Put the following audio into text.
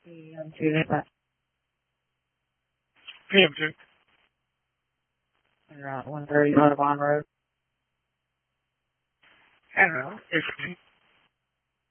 PM2, PM2. 130 Audubon Road. I don't know. 815.